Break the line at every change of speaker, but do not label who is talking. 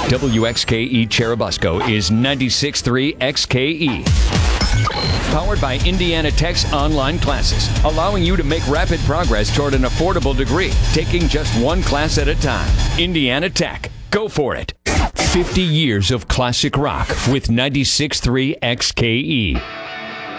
WXKE Cherubusco is 96.3 XKE. Powered by Indiana Tech's online classes, allowing you to make rapid progress toward an affordable degree, taking just one class at a time. Indiana Tech. Go for it. 50 years of classic rock with 96.3 XKE.